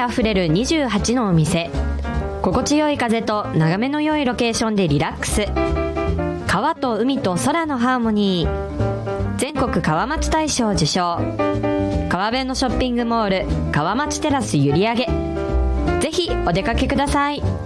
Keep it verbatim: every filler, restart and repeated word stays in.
あふれるにじゅうはちのお店、心地よい風と眺めの良いロケーションでリラックス。川と海と空のハーモニー。全国川町大賞受賞。川辺のショッピングモール川町テラス閖上。ぜひお出かけください。